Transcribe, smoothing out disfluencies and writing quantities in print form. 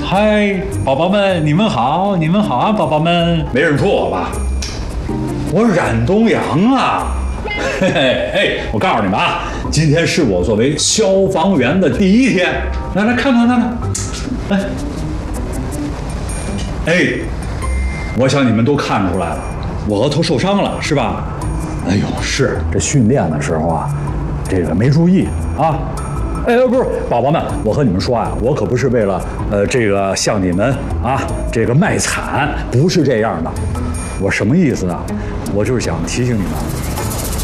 嗨，宝宝们，你们好，你们好啊，宝宝们，没认出我吧？我冉东阳啊！嘿嘿嘿，我告诉你们啊，今天是我作为消防员的第一天。来来，看看看看，来，哎，我想你们都看出来了，我额头受伤了，是吧？哎呦，是这训练的时候啊，这个没注意啊。哎，不是，宝宝们，我和你们说啊，我可不是为了这个向你们啊这个卖惨，不是这样的。我什么意思呢？我就是想提醒你们。